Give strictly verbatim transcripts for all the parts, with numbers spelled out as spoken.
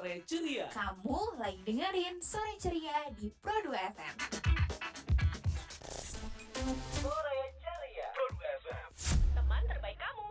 Sore Ceria. Kamu lagi dengerin Sore Ceria di Pro dua F M. Sore Ceria. Pro dua F M. Teman terbaik kamu.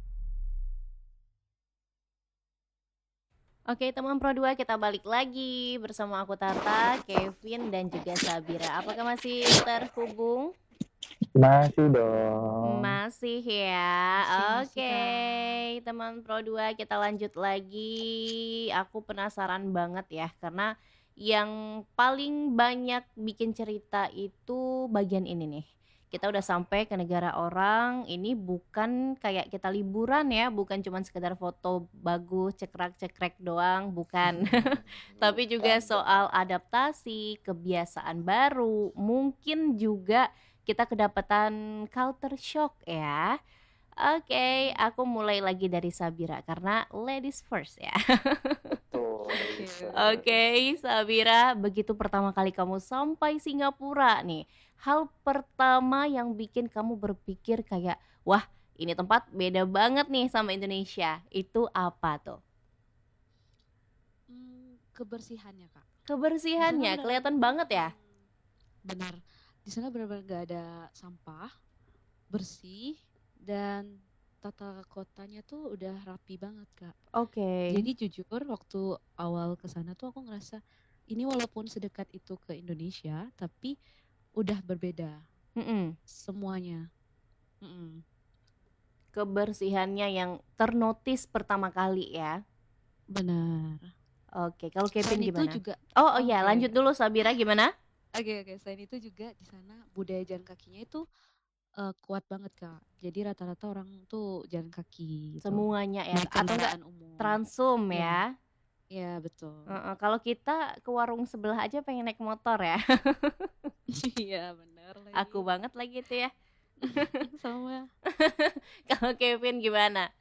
Oke teman Pro dua, kita balik lagi bersama aku Tata, Kevin, dan juga Sabira. Apakah masih terhubung? Masih dong. Masih ya. Masih, Oke, masih, teman Pro dua, kita lanjut lagi. Aku penasaran banget ya, karena yang paling banyak bikin cerita itu bagian ini nih. Kita udah sampai ke negara orang. Ini bukan kayak kita liburan ya, bukan cuma sekedar foto bagus, cekrek-cekrek doang, bukan. Tapi juga soal adaptasi, kebiasaan baru, mungkin juga kita kedapatan culture shock ya. Oke, aku mulai lagi dari Sabira karena ladies first ya. Betul. Oke, Sabira, begitu pertama kali kamu sampai Singapura nih, hal pertama yang bikin kamu berpikir kayak, wah ini tempat beda banget nih sama Indonesia, itu apa tuh? Hmm, kebersihannya kak. Kebersihannya Di sana kelihatan benar- banget ya. Benar. Di sana benar-benar gak ada sampah, bersih dan tata kotanya tuh udah rapi banget kak. Oke. Jadi jujur waktu awal ke sana tuh aku ngerasa ini walaupun sedekat itu ke Indonesia, tapi udah berbeda Mm-mm. semuanya. Mm-mm. Kebersihannya yang ternotis pertama kali ya. Benar. Oke, kalau Kevin Selain itu gimana? juga, Oh, oh iya, oke. lanjut dulu Sabira gimana? Oke oke. Selain itu juga di sana budaya jalan kakinya itu eh, kuat banget kak. Jadi rata-rata orang tuh jalan kaki gitu. Semuanya ya, Naik atau enggak kendaraan umum. transum Iya. ya. Iya betul. Heeh, kalau kita ke warung sebelah aja pengen naik motor ya. Iya benar lagi. Aku banget lagi itu ya. Sama. Kalau Kevin gimana?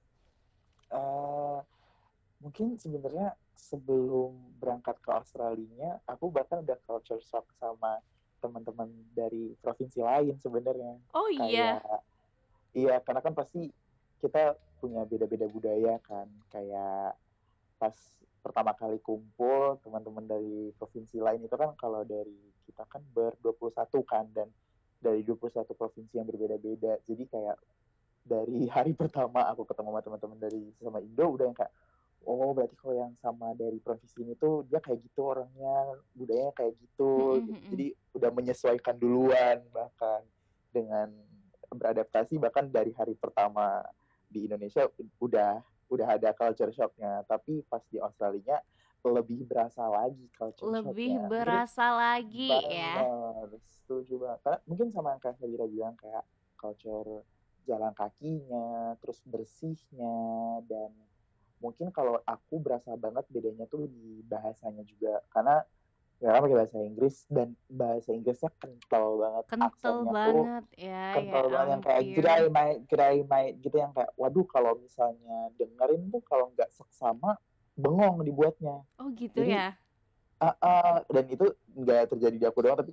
Eh, mungkin sebenarnya sebelum berangkat ke Australia, aku bahkan udah culture shock sama teman-teman dari provinsi lain sebenarnya. Oh iya. Kayak iya, karena kan pasti kita punya beda-beda budaya kan. Kayak pas pertama kali kumpul teman-teman dari provinsi lain itu kan kalau dari kita kan ber dua puluh satu kan, dan dari dua puluh satu provinsi yang berbeda-beda. Jadi kayak dari hari pertama aku ketemu sama teman-teman dari sama Indo udah yang kayak, oh berarti kalau yang sama dari provinsi ini tuh dia kayak gitu orangnya, budayanya kayak gitu, gitu. Mm-mm-mm. Jadi udah menyesuaikan duluan, bahkan dengan beradaptasi bahkan dari hari pertama di Indonesia udah udah ada culture shocknya. Tapi pas di Australia lebih berasa lagi culture Lebih shocknya. Mungkin berasa lagi ya. benar, setuju banget. Karena mungkin sama yang kayak Sabira bilang, kayak culture jalan kakinya, terus bersihnya, dan mungkin kalau aku berasa banget bedanya tuh di bahasanya juga. Karena ya kan pakai bahasa Inggris, dan bahasa Inggrisnya kental banget, Kental aksennya tuh banget ya, kental ya banget yang kayak ampun. gerai mate, gerai mate gitu, yang kayak waduh kalau misalnya dengerin tuh kalau nggak seksama bengong dibuatnya. Oh gitu Jadi ya. Uh, uh, dan itu nggak terjadi di aku doang, tapi